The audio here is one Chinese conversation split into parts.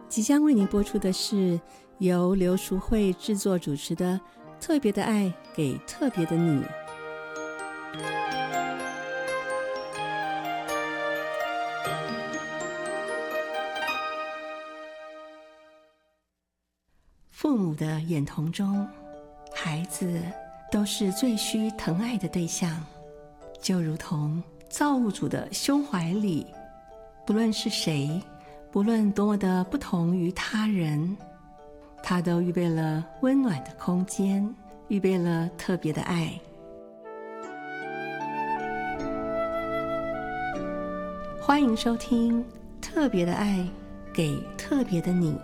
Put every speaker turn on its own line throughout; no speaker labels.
即将为您播出的是由刘淑慧制作主持的《特别的爱给特别的你》。父母的眼瞳中，孩子都是最需疼爱的对象，就如同造物主的胸怀里，不论是谁，不论多么的不同于他人，他都预备了温暖的空间，预备了特别的爱。欢迎收听《特别的爱给特别的你》。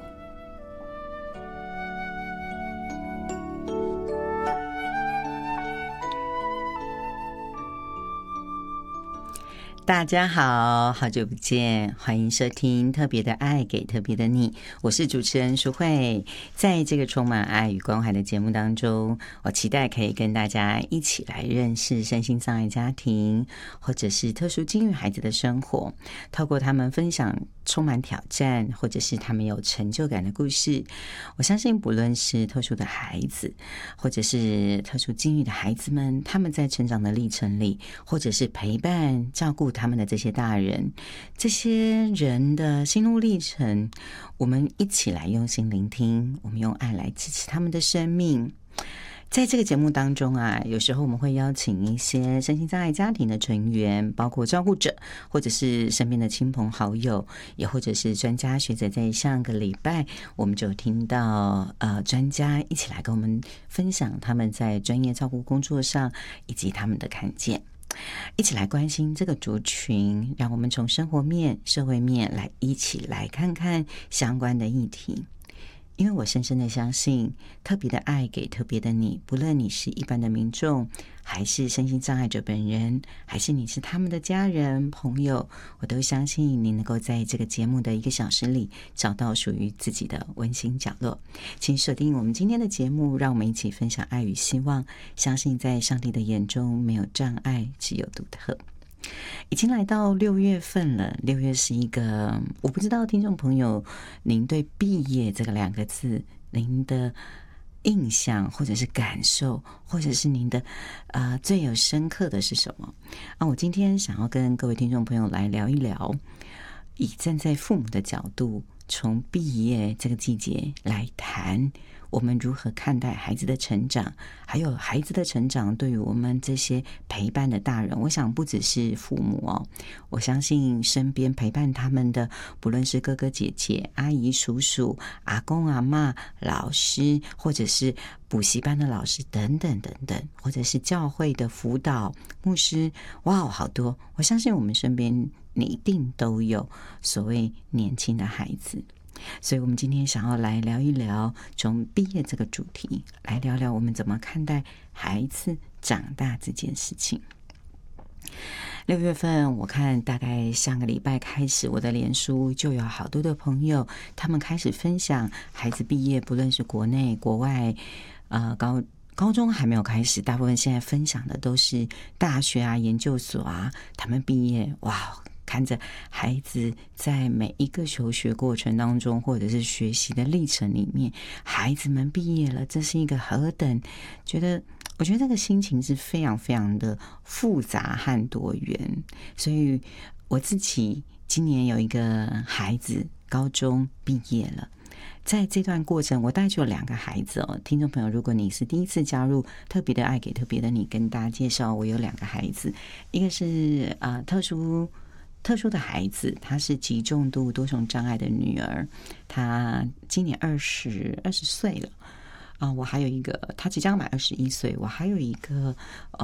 大家好，好久不见，欢迎收听特别的爱给特别的你，我是主持人淑慧。在这个充满爱与关怀的节目当中，我期待可以跟大家一起来认识身心障碍家庭或者是特殊境遇孩子的生活，透过他们分享充满挑战或者是他们有成就感的故事。我相信不论是特殊的孩子或者是特殊境遇的孩子们，他们在成长的历程里，或者是陪伴照顾他们的这些大人，这些人的心路历程，我们一起来用心聆听，我们用爱来支持他们的生命。在这个节目当中啊，有时候我们会邀请一些身心障碍家庭的成员，包括照顾者或者是身边的亲朋好友，也或者是专家学者。在上个礼拜我们就听到专家一起来跟我们分享他们在专业照顾工作上以及他们的看见，一起来关心这个族群，让我们从生活面、社会面来一起来看看相关的议题。因为我深深的相信，特别的爱给特别的你，不论你是一般的民众，还是身心障碍者本人，还是你是他们的家人朋友，我都相信你能够在这个节目的1个小时里找到属于自己的温馨角落。请锁定我们今天的节目，让我们一起分享爱与希望，相信在上帝的眼中没有障碍，只有独特。已经来到6月份了，6月是一个，我不知道听众朋友您对毕业这个2个字您的印象或者是感受，或者是您的最有深刻的是什么啊？我今天想要跟各位听众朋友来聊一聊，以站在父母的角度，从毕业这个季节来谈我们如何看待孩子的成长，还有孩子的成长对于我们这些陪伴的大人，我想不只是父母哦，我相信身边陪伴他们的，不论是哥哥姐姐、阿姨叔叔、阿公阿嬷、老师，或者是补习班的老师等等等等，或者是教会的辅导牧师，哇，好多！我相信我们身边你一定都有所谓年轻的孩子。所以我们今天想要来聊一聊从毕业这个主题，来聊聊我们怎么看待孩子长大这件事情。6月份我看大概上个礼拜开始，我的脸书就有好多的朋友，他们开始分享孩子毕业，不论是国内国外高中还没有开始，大部分现在分享的都是大学啊、研究所啊，他们毕业，哇，看着孩子在每一个求学过程当中，或者是学习的历程里面，孩子们毕业了，这是一个何等我觉得这个心情是非常非常的复杂和多元。所以我自己今年有一个孩子高中毕业了，在这段过程我大概就有2个孩子哦。听众朋友，如果你是第一次加入特别的爱给特别的你，跟大家介绍我有2个孩子，一个是特殊的孩子，她是极重度多重障碍的女儿，她今年20岁了我还有一个，她即将满21岁，我还有一个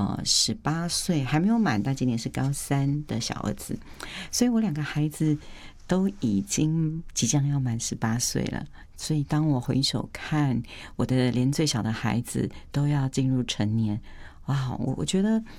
18岁还没有满，但今年是高3的小儿子，所以我2个孩子都已经即将要满18岁了。所以当我回首看我的连最小的孩子都要进入成年，哇，我觉得